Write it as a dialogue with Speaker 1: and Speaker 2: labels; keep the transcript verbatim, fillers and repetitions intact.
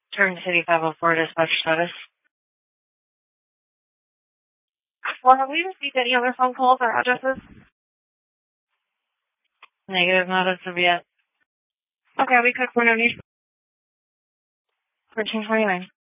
Speaker 1: Turn City five oh four dispatch status. Well, have we received any other phone calls or addresses? Negative, not as of yet. Okay, we could for no need. thirteen twenty-nine.